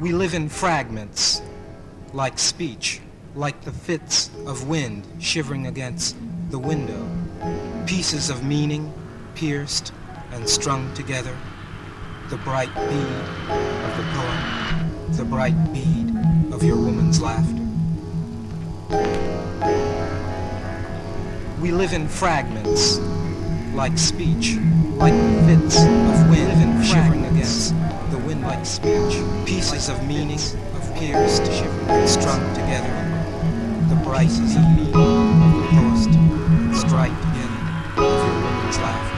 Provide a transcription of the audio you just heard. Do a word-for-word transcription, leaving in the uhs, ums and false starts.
We live in fragments, like speech, like the fits of wind shivering against the window, pieces of meaning pierced and strung together, the bright bead of the poem, the bright bead of your woman's laughter. We live in fragments, like speech, like the fits of wind shivering against the wind, like speech, pieces of meaning, of pierced, shivering, and strung together, the bright bead of the post, striped in of your woman's laughter.